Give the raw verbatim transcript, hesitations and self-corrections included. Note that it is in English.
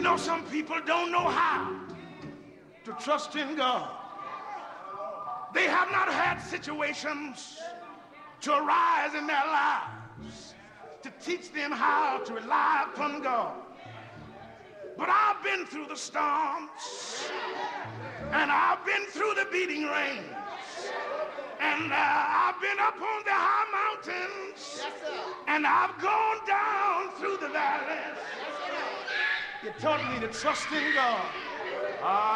know, some people don't know how to trust in God. They have not had situations to arise in their lives to teach them how to rely upon God. But I've been through the storms, and I've been through the beating rain, and uh, I've been up on the high mountains, and I've gone down through the valleys. It taught me to trust in God. Uh,